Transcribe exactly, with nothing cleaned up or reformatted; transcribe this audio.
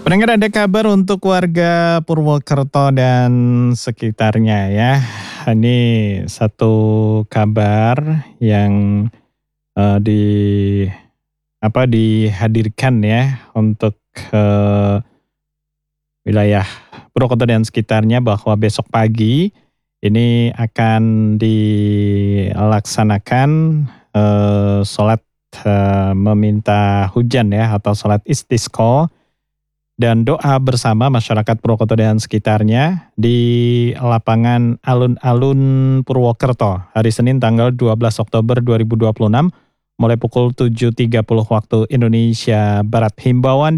Pendengar, ada kabar untuk warga Purwokerto dan sekitarnya ya. Ini satu kabar yang eh, di apa dihadirkan ya untuk eh, wilayah Purwokerto dan sekitarnya, bahwa besok pagi ini akan dilaksanakan eh, sholat eh, meminta hujan ya, atau sholat istisqa dan doa bersama masyarakat Purwokerto dan sekitarnya di lapangan Alun-Alun Purwokerto hari Senin tanggal dua belas Oktober dua ribu dua puluh enam mulai pukul tujuh tiga puluh waktu Indonesia Barat. Himbauan